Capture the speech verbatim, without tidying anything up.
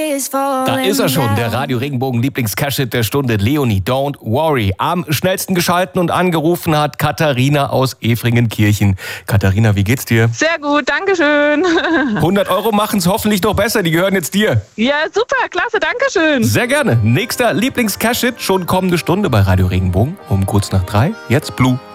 Da ist er schon, der Radio Regenbogen Lieblings-Cash-Hit der Stunde, Leonie, Don't Worry. Am schnellsten geschalten und angerufen hat Katharina aus Efringenkirchen. Katharina, wie geht's dir? Sehr gut, dankeschön. hundert Euro machen's hoffentlich noch besser, die gehören jetzt dir. Ja, super, klasse, dankeschön. Sehr gerne. Nächster Lieblings-Cash-Hit, schon kommende Stunde bei Radio Regenbogen um kurz nach drei. Jetzt Blue.